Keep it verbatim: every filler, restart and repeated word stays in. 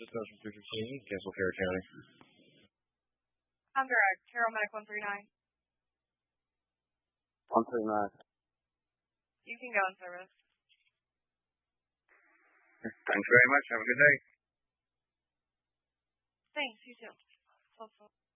Just Ocean three fifteen, Castle Fair County. I'm direct. Carol Mac one three nine. one three nine. You can go in service. Thanks very much. Have a good day. Thanks. You too. So, so.